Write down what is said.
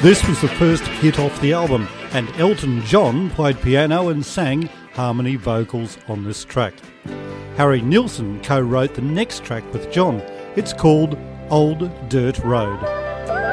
This was the first hit off the album, and Elton John played piano and sang harmony vocals on this track. Harry Nilsson co-wrote the next track with John. It's called Old Dirt Road.